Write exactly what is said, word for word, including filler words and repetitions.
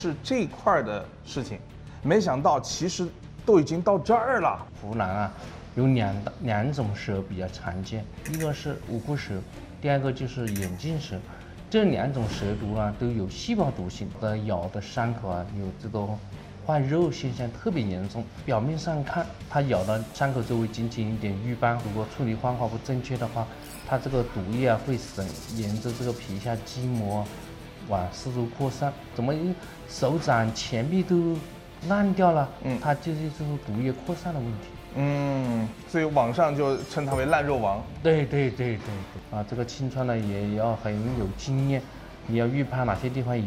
是这块儿的事情，没想到其实都已经到这儿了。 湖南啊，有两两种蛇比较常见，一个是五骨蛇，第二个就是眼镜蛇。这两种蛇毒啊都有细胞毒性，的咬的伤口啊有这种坏肉现象特别严重。表面上看，它咬的伤口周围仅仅一点瘀斑，如果处理方法不正确的话，它这个毒液啊会使沿着这个皮下筋膜往四处扩散，怎么手掌前臂都烂掉了？嗯，它就是这种毒液扩散的问题。 嗯，所以网上就称它为烂肉王。 对对对对对，啊，这个清创呢也要很有经验，你要预判哪些地方